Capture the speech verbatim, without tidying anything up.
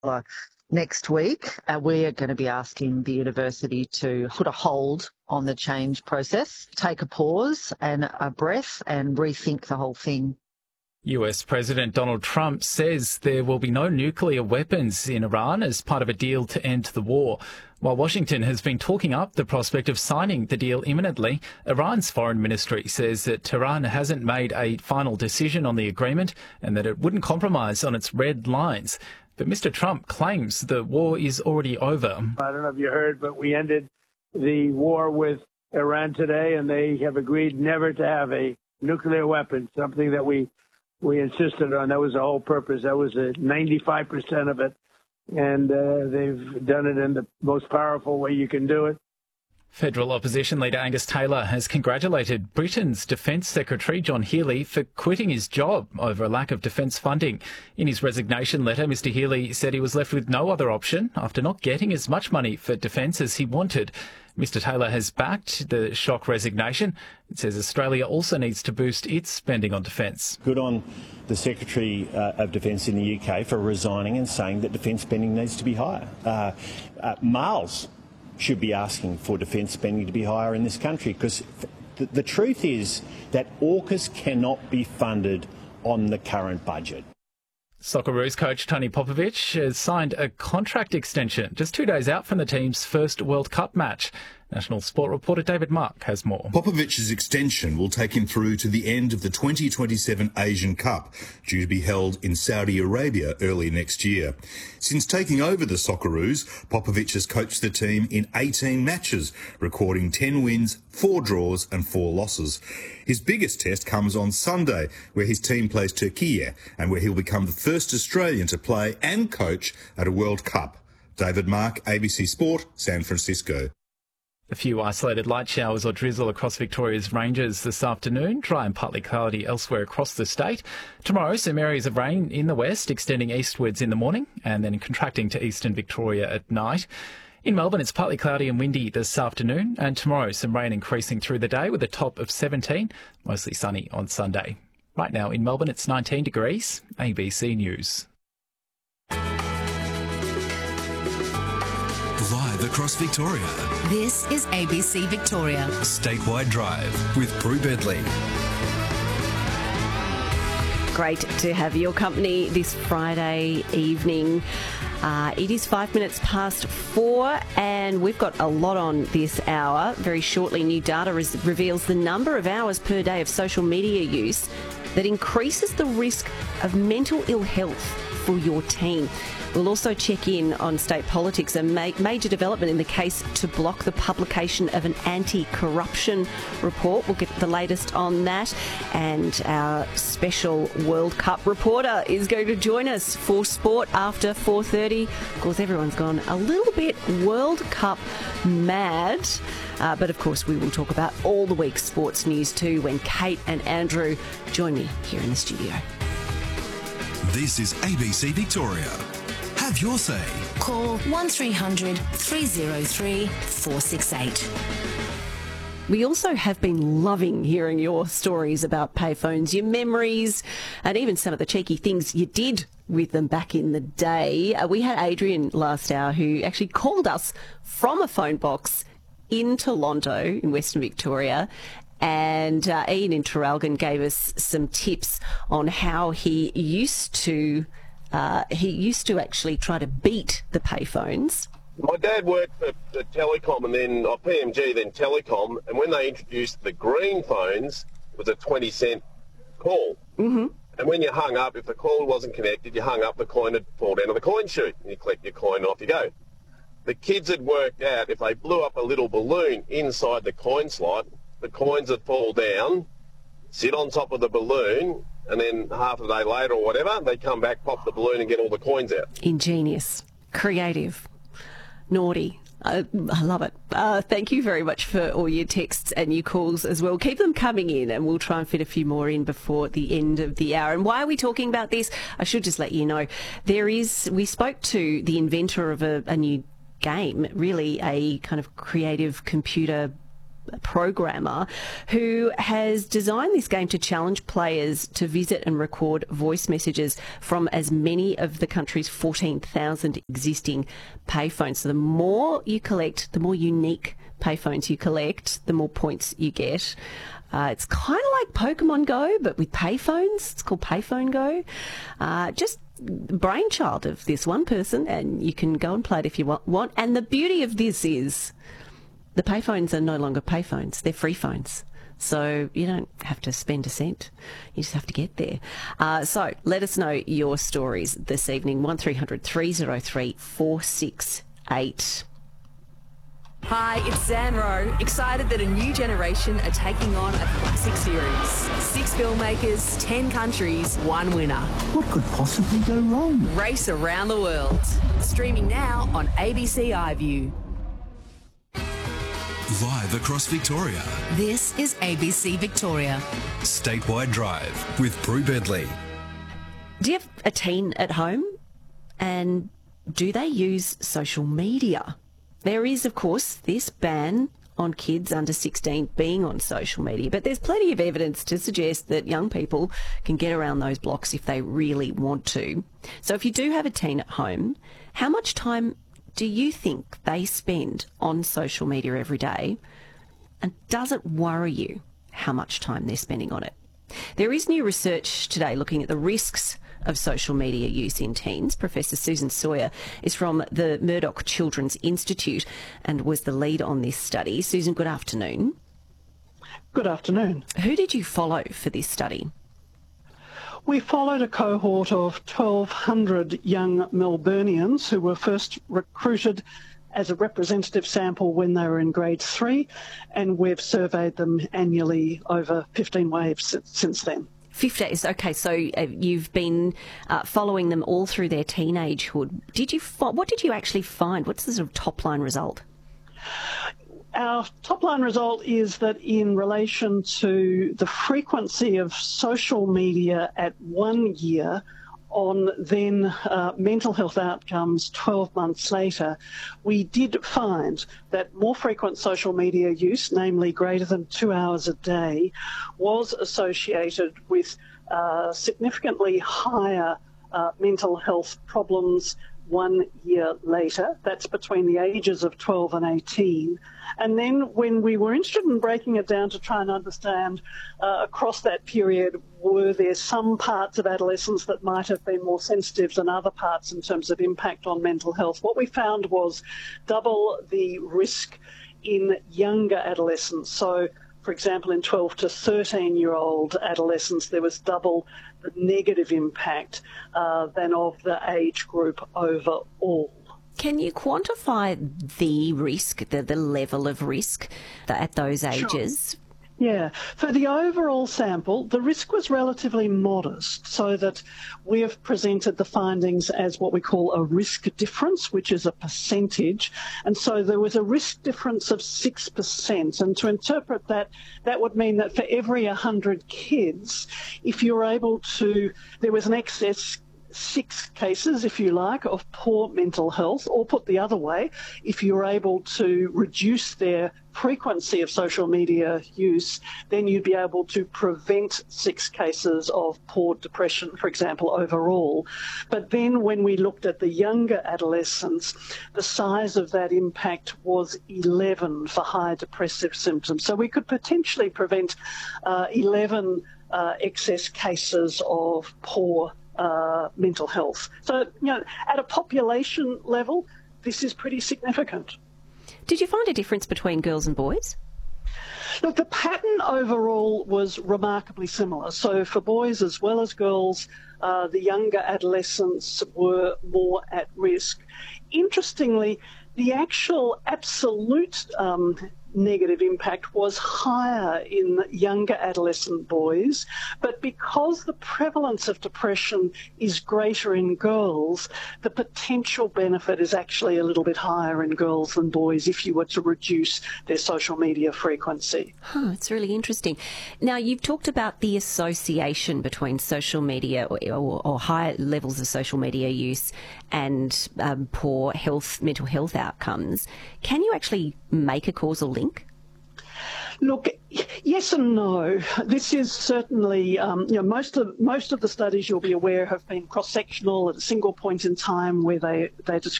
next week. Uh, we are going to be asking the university to put a hold on the change process, take a pause and a breath and rethink the whole thing. U S President Donald Trump says there will be no nuclear weapons in Iran as part of a deal to end the war. While Washington has been talking up the prospect of signing the deal imminently, Iran's foreign ministry says that Tehran hasn't made a final decision on the agreement and that it wouldn't compromise on its red lines. But Mister Trump claims the war is already over. I don't know if you heard, but we ended the war with Iran today, and they have agreed never to have a nuclear weapon, something that we we insisted on. That was the whole purpose. That was a ninety-five percent of it. And uh, they've done it in the most powerful way you can do it. Federal opposition leader Angus Taylor has congratulated Britain's Defence Secretary John Healey for quitting his job over a lack of defence funding. In his resignation letter, Mister Healey said he was left with no other option after not getting as much money for defence as he wanted. Mister Taylor has backed the shock resignation. It says Australia also needs to boost its spending on defence. Good on the Secretary uh, of Defence in the U K for resigning and saying that defence spending needs to be higher. Uh, uh, Males should be asking for defence spending to be higher in this country, because th- the truth is that AUKUS cannot be funded on the current budget. Socceroos coach Tony Popovic has signed a contract extension just two days out from the team's first World Cup match. National Sport reporter David Mark has more. Popovic's extension will take him through to the end of the twenty twenty-seven Asian Cup, due to be held in Saudi Arabia early next year. Since taking over the Socceroos, Popovic has coached the team in eighteen matches, recording ten wins, four draws and four losses. His biggest test comes on Sunday, where his team plays Turkey and where he'll become the first Australian to play and coach at a World Cup. David Mark, A B C Sport, San Francisco. A few isolated light showers or drizzle across Victoria's ranges this afternoon, dry and partly cloudy elsewhere across the state. Tomorrow, some areas of rain in the west, extending eastwards in the morning and then contracting to eastern Victoria at night. In Melbourne, it's partly cloudy and windy this afternoon, and tomorrow some rain increasing through the day with a top of seventeen, mostly sunny on Sunday. Right now in Melbourne, it's nineteen degrees. A B C News. Live across Victoria. This is A B C Victoria. Statewide Drive with Prue Bedley. Great to have your company this Friday evening. Uh, it is five minutes past four and we've got a lot on this hour. Very shortly, new data res- reveals the number of hours per day of social media use that increases the risk of mental ill health for your teen. We'll also check in on state politics, a ma- major development in the case to block the publication of an anti-corruption report. We'll get the latest on that. And our special World Cup reporter is going to join us for sport after four thirty. Of course, everyone's gone a little bit World Cup mad. Uh, but of course, we will talk about all the week's sports news too when Kate and Andrew join me here in the studio. This is A B C Victoria. Have your say. Call one three hundred three oh three four six eight. We also have been loving hearing your stories about payphones, your memories, and even some of the cheeky things you did with them back in the day. Uh, we had Adrian last hour who actually called us from a phone box in Toronto in Western Victoria. And uh, Ian in Traralgon gave us some tips on how he used to uh, he used to actually try to beat the payphones. My dad worked for, for Telecom and then uh, P M G, then Telecom, and when they introduced the green phones, it was a twenty cent call. Mm-hmm. And when you hung up, if the call wasn't connected, you hung up, the coin would fall down to the coin chute, and you collect your coin and off you go. The kids had worked out if they blew up a little balloon inside the coin slot, the coins would fall down, sit on top of the balloon, and then half a day later or whatever, they come back, pop the balloon and get all the coins out. Ingenious, creative, naughty. I, I love it. Uh, thank you very much for all your texts and your calls as well. Keep them coming in and we'll try and fit a few more in before the end of the hour. And why are we talking about this? I should just let you know. There is, we spoke to the inventor of a, a new game, really a kind of creative computer programmer who has designed this game to challenge players to visit and record voice messages from as many of the country's fourteen thousand existing payphones. So the more you collect, the more unique payphones you collect, the more points you get. Uh, it's kind of like Pokemon Go, but with payphones. It's called Payphone Go. Uh, just brainchild of this one person, and you can go and play it if you want. want. And the beauty of this is the payphones are no longer payphones. They're free phones. So you don't have to spend a cent. You just have to get there. Uh, so let us know your stories this evening. one three hundred three oh three four six eight. Hi, it's Zan Rowe, excited that a new generation are taking on a classic series. Six filmmakers, ten countries, one winner. What could possibly go wrong? Race around the world. Streaming now on A B C iView. Live across Victoria. This is A B C Victoria. Statewide Drive with Prue Bedley. Do you have a teen at home? And do they use social media? There is, of course, this ban on kids under sixteen being on social media, but there's plenty of evidence to suggest that young people can get around those blocks if they really want to. So if you do have a teen at home, how much time do you think they spend on social media every day? And does it worry you how much time they're spending on it? There is new research today looking at the risks of social media use in teens. Professor Susan Sawyer is from the Murdoch Children's Institute and was the lead on this study. Susan, good afternoon. Good afternoon. Who did you follow for this study? We followed a cohort of twelve hundred young Melburnians who were first recruited as a representative sample when they were in grade three, and we've surveyed them annually over fifteen waves since then. fifty, okay, so uh, you've been uh, following them all through their teenagehood. Did you? Fo- what did you actually find? What's the sort of top-line result? Our top-line result is that in relation to the frequency of social media at one year on then uh, mental health outcomes twelve months later, we did find that more frequent social media use, namely greater than two hours a day, was associated with uh, significantly higher uh, mental health problems one year later. That's between the ages of twelve and eighteen. And then when we were interested in breaking it down to try and understand uh, across that period, were there some parts of adolescence that might have been more sensitive than other parts in terms of impact on mental health, what we found was double the risk in younger adolescents. So, for example, in twelve to thirteen-year-old adolescents, there was double the negative impact uh, than of the age group overall. Can you quantify the risk, the, the level of risk at those ages? Sure. Yeah. For the overall sample, the risk was relatively modest, so that we have presented the findings as what we call a risk difference, which is a percentage. And so there was a risk difference of six percent. And to interpret that, that would mean that for every one hundred kids, if you're able to, there was an excess six cases, if you like, of poor mental health, or put the other way, if you're able to reduce their frequency of social media use, then you'd be able to prevent six cases of poor depression, for example, overall. But then when we looked at the younger adolescents, the size of that impact was eleven for high depressive symptoms. So we could potentially prevent uh, eleven uh, excess cases of poor Uh, mental health. So, you know, at a population level, this is pretty significant. Did you find a difference between girls and boys? Look, the pattern overall was remarkably similar. So for boys as well as girls, uh, the younger adolescents were more at risk. Interestingly, the actual absolute um, negative impact was higher in younger adolescent boys, but because the prevalence of depression is greater in girls, the potential benefit is actually a little bit higher in girls than boys if you were to reduce their social media frequency. Huh, it's really interesting. Now, you've talked about the association between social media or, or, or high levels of social media use and um, poor health, mental health outcomes. Can you actually make a causal link? Look, yes and no. This is certainly, um, you know, most of most of the studies you'll be aware have been cross-sectional at a single point in time where they, they describe